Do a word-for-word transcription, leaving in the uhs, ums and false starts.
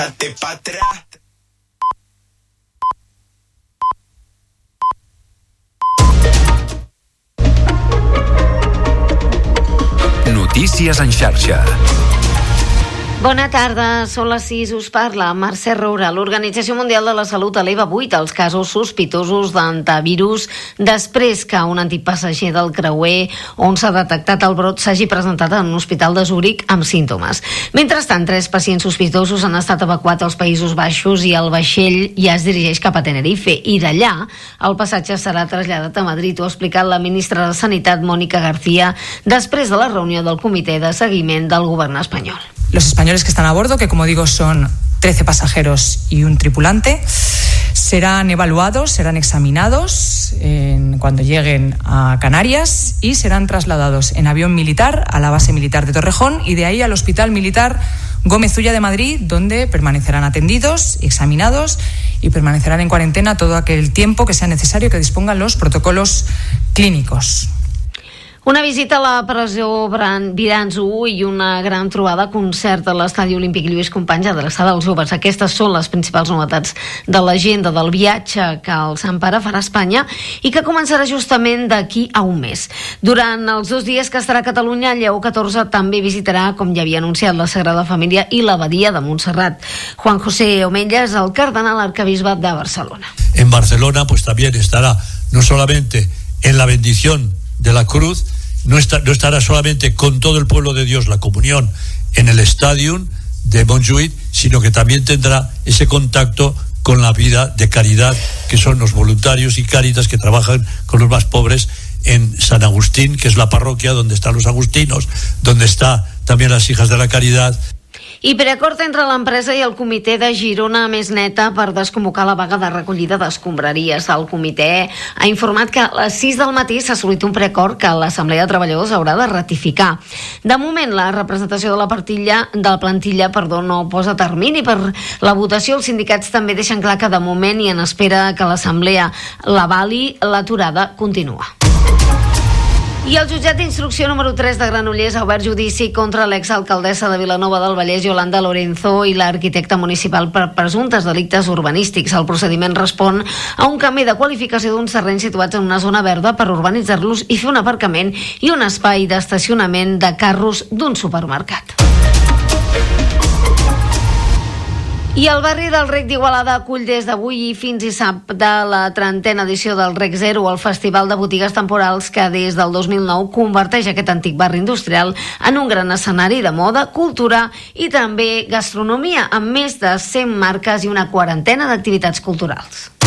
Date pa' atrás. Notícies en xarxa. Bona tarda, són les sis, us parla Mercè Roura. L'Organització Mundial de la Salut eleva vuit els casos sospitosos d'antivirus després que un antic passatger del creuer on s'ha detectat el brot s'hagi presentat en un hospital de Zúrich amb símptomes. Mentrestant, tres pacients sospitosos han estat evacuats als Països Baixos i el vaixell ja es dirigeix cap a Tenerife, i d'allà el passatge serà traslladat a Madrid. Ho ha explicat la ministra de Sanitat, Mónica García, després de la reunió del comitè de seguiment del govern espanyol. Los españoles que están a bordo, que como digo son trece pasajeros y un tripulante, serán evaluados, serán examinados en, cuando lleguen a Canarias, y serán trasladados en avión militar a la base militar de Torrejón y de ahí al Hospital Militar Gómez Ulla de Madrid, donde permanecerán atendidos, examinados y permanecerán en cuarentena todo aquel tiempo que sea necesario, que dispongan los protocolos clínicos. Una visita a la presó Viranzu i una gran trobada concert a l'Estadi Olímpic Lluís Companys adreçada als joves. Aquestes són les principals novetats de l'agenda del viatge que el Sant Pare farà a Espanya i que començarà justament d'aquí a un mes. Durant els dos dies que estarà a Catalunya, Lleó catorze també visitarà, com ja havia anunciat, la Sagrada Família i l'Abadia de Montserrat. Juan José Omella és el cardenal arcabisbe de Barcelona. En Barcelona pues también estará no solamente en la bendición de la cruz, no, está, no estará solamente con todo el pueblo de Dios la comunión en el Stadium de Montjuïc, sino que también tendrá ese contacto con la vida de caridad que son los voluntarios y Cáritas que trabajan con los más pobres en San Agustín, que es la parroquia donde están los agustinos, donde está también las Hijas de la Caridad. I preacord entre l'empresa i el comitè de Girona Més Neta per desconvocar la vaga de recollida d'escombraries. El comitè ha informat que a les sis del matí s'ha assolit un preacord que l'Assemblea de Treballadors haurà de ratificar. De moment, la representació de la plantilla, de la plantilla perdó, no posa termini per la votació. Els sindicats també deixen clar que de moment, i en espera que l'Assemblea l'avali, l'aturada continua. I el jutjat d'instrucció número tres de Granollers ha obert judici contra l'exalcaldessa de Vilanova del Vallès, Yolanda Lorenzo, i l'arquitecte municipal per presumptes delictes urbanístics. El procediment respon a un canvi de qualificació d'uns terrenys situats en una zona verda per urbanitzar-los i fer un aparcament i un espai d'estacionament de carros d'un supermercat. I el barri del Rec d'Igualada acull des d'avui i fins dissabte la trentena edició del Rec Zero, el festival de botigues temporals que des del dos mil nou converteix aquest antic barri industrial en un gran escenari de moda, cultura i també gastronomia, amb més de cent marques i una quarantena d'activitats culturals.